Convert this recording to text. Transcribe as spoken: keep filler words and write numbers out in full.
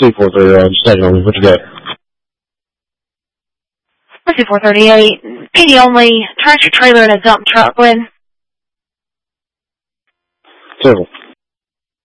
C four thirty, uh, just taking on what you got. C four thirty-eight, P D only, tractor trailer and a dump truck, Glenn. Circle.